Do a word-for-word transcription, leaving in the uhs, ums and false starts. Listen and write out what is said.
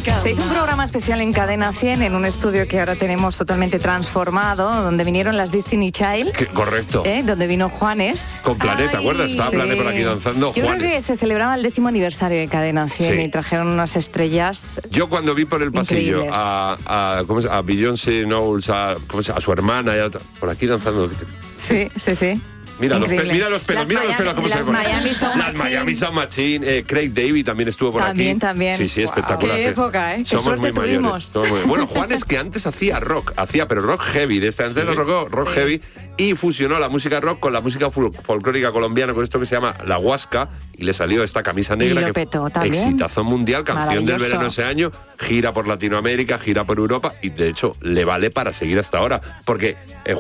Se hizo un programa especial en Cadena cien, en un estudio que ahora tenemos totalmente transformado, donde vinieron las Destiny Child. ¿Qué? Correcto. ¿Eh? Donde vino Juanes. Con Planeta, ¿te acuerdas? Estaba Sí. Planeta por aquí danzando. Yo Juanes. creo que se celebraba el décimo aniversario de Cadena cien Sí. y trajeron unas estrellas. Yo cuando vi por el pasillo Increíbles. a, a, ¿cómo se, a Beyoncé Knowles, a, ¿cómo se, a su hermana, y a otra, por aquí danzando. Sí, sí, sí. Mira los, pe- Increíble. mira los pelos, Las mira los Miami- pelos cómo las se ponen. Miami Sound Las Machine. Miami Sound Machine, eh, Craig David también estuvo por También, aquí. también. Sí, sí, Guau, espectacular. qué época, ¿eh? Qué Somos suerte muy mayores. tuvimos. Somos muy- Bueno, Juan es que antes hacía rock, hacía, pero rock heavy, de este antes Sí. rock, rock Sí. heavy, y fusionó la música rock con la música fol- folclórica colombiana, con esto que se llama La Huasca, y le salió esta camisa negra lo que petó también. exitazo mundial, canción del Maravilloso. verano ese año, gira por Latinoamérica, gira por Europa, y de hecho le vale para seguir hasta ahora, porque eh,